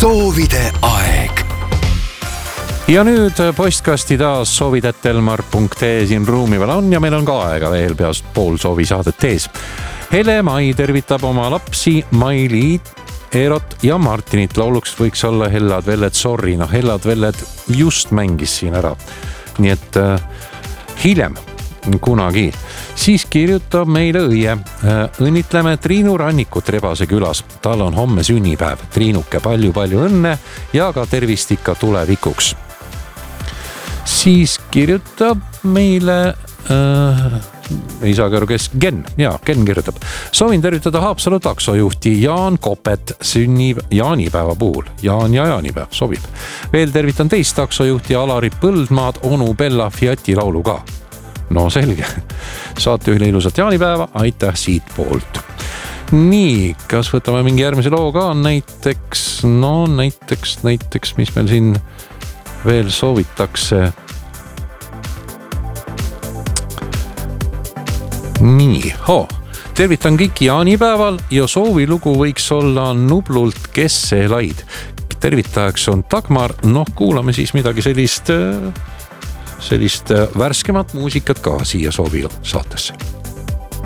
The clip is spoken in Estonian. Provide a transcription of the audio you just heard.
soovide aeg. Ja nüüd postkasti taas soovid@elmar.ee siin ruumi peal on ja meil on ka aega veel peast pool soovisaadet ees. Hele Mai tervitab oma lapsi Maili, Eerot ja Martinit. Lauluks võiks olla Hellad Velled Sorry. Hellad Velled just mängis siin ära. Nii et hiljem kunagi. Siis kirjutab meile Õie. Õnnitleme Triinu Rannikut Rebase külas. Tal on homme sünnipäev. Triinuke, palju-palju õnne ja ka tervist ikka tulevikuks. Siis kirjutab meile ei saa aru, kes Ken kirjutab. Soovin tervitada Haapsalu taksojuhti Jaan Kopet sünnib jaanipäeva puhul. Jaan ja jaanipäev sobib. Veel tervitan teist taksojuhti Alari Põldmaad onu Bella Fiati lauluga. No selge. Saate ühele ilusat jaanipäeva. Aitäh siit poolt. Nii, kas võtame mingi järgmise loo ka? Näiteks, mis meil siin veel soovitakse. Nii, tervitan kõiki jaanipäeval ja soovilugu võiks olla Nublult Kes see laid. Tervitajaks on Dagmar, kuulame siis midagi sellist värskemat muusikat ka siia soovi saatesse.